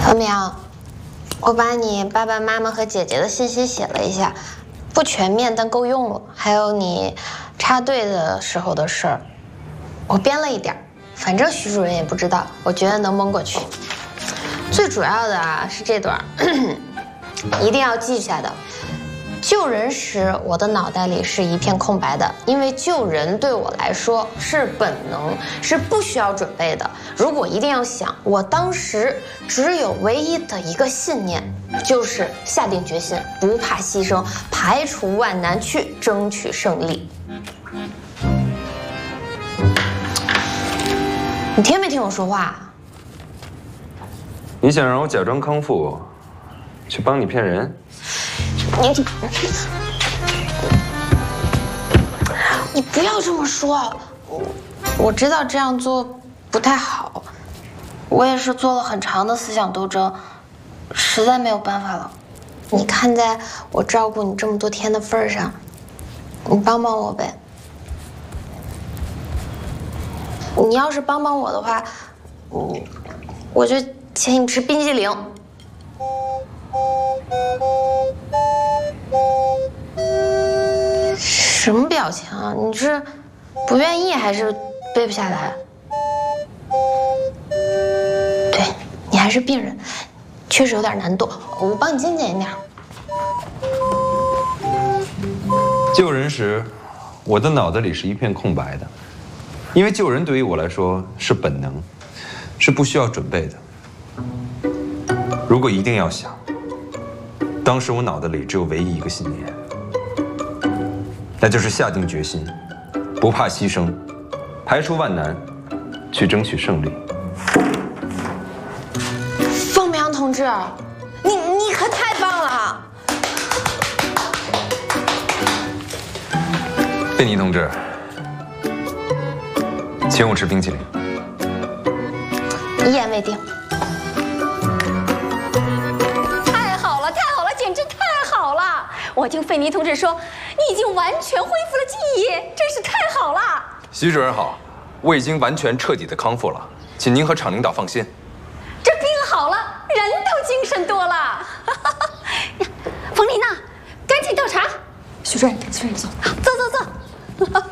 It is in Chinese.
何明，我把你爸爸妈妈和姐姐的信息写了一下，不全面但够用了。还有你插队的时候的事儿，我编了一点，反正徐主任也不知道，我觉得能蒙过去。最主要的啊是这段，一定要记下的。救人时，我的脑袋里是一片空白的，因为救人对我来说是本能，是不需要准备的。如果一定要想，我当时只有唯一的一个信念，就是下定决心，不怕牺牲，排除万难去争取胜利。你听没听我说话？ 你想让我假装康复，去帮你骗人？ 你不要这么说，我知道这样做不太好，我也是做了很长的思想斗争，实在没有办法了。你看在我照顾你这么多天的份上，你帮帮我呗。你要是帮帮我的话，我就请你吃冰激凌。什么表情啊？你是不愿意还是背不下来？对，你还是病人，确实有点难度，我帮你精简一点。 救人时，我的脑子里是一片空白的，因为救人对于我来说是本能，是不需要准备的。如果一定要想，当时我脑子里只有唯一一个信念。那就是下定决心，不怕牺牲，排除万难，去争取胜利。 方明阳同志，你可太棒了！ 贝尼同志，请我吃冰淇淋。 一言为定。 太好了，太好了，简直太好了！我听费尼同志说，你已经完全恢复了记忆，真是太好了。 徐主任好，我已经完全彻底的康复了，请您和厂领导放心。 这病好了，人都精神多了。冯丽娜，赶紧倒茶。徐主任，徐主任，走，走走走。